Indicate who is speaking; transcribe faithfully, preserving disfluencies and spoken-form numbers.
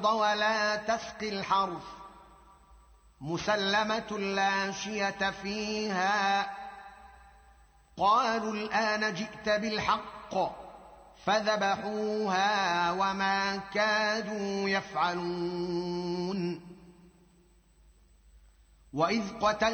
Speaker 1: ولا تسقي الحرث مسلمة لا شية فيها قالوا الآن جئت بالحق فذبحوها وما كادوا يفعلون وإذ قتل